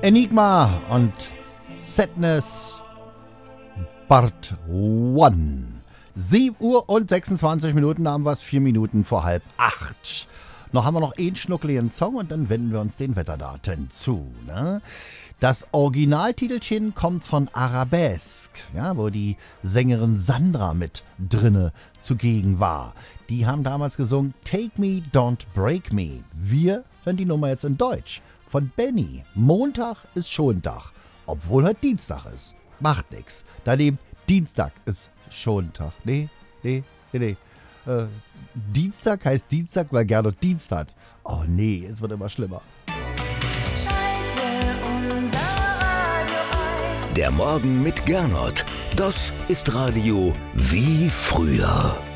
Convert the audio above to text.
Enigma und Sadness Part 1. 7 Uhr und 26 Minuten haben wir es, 4 Minuten vor 7:30. Noch haben wir noch einen schnuckeligen Song und dann wenden wir uns den Wetterdaten zu. Ne? Das Originaltitelchen kommt von Arabesque, ja, wo die Sängerin Sandra mit drinne zugegen war. Die haben damals gesungen Take Me, Don't Break Me. Wir hören die Nummer jetzt in Deutsch von Benny. Montag ist Schontag, obwohl heute Dienstag ist. Macht nix. Daneben Dienstag ist Schontag. Nee. Dienstag heißt Dienstag, weil Gernot Dienst hat. Oh nee, es wird immer schlimmer. Schalte unser Radio ein. Der Morgen mit Gernot. Das ist Radio wie früher.